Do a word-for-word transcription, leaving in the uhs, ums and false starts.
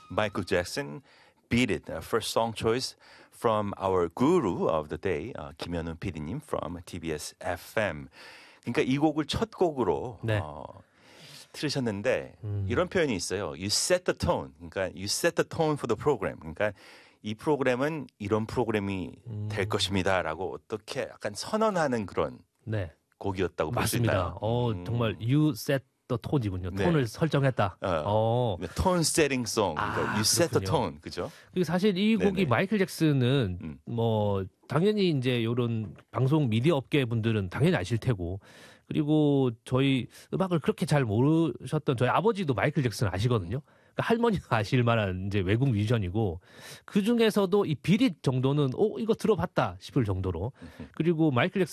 Michael Jackson, Beat It, uh, first song choice from our guru of the day, uh, 김현우 피디님 from 티비에스 에프엠. 그러니까 이 곡을 첫 곡으로 네. 어, 틀으셨는데 음. 이런 표현이 있어요. You set the tone. 그러니까 you set the tone for the program. 그러니까 이 프로그램은 이런 프로그램이 음. 될 것입니다라고 어떻게 약간 선언하는 그런 네. 곡이었다고 볼 수 있나요? 맞습니다. 어, 음. 정말 you set the tone이군요. 네. 톤을 설정했다. 어, 어. 톤 세팅 송. 그러니까 아, you set the 그렇군요. tone. 그죠? 그리고 사실 이 곡이 네네. 마이클 잭슨은 음. 뭐 당연히 이제 요런 방송 미디어 업계 분들은 당연히 아실 테고 그리고 저희 음악을 그렇게 잘 모르셨던 저희 아버지도 마이클 잭슨을 아시거든요. 그러니까 할머니가 아실 만한 이제 외국 뮤지션이고 그 중에서도 이 비릿 정도는 오 이거 들어봤다 싶을 정도로 그리고 마이클 잭슨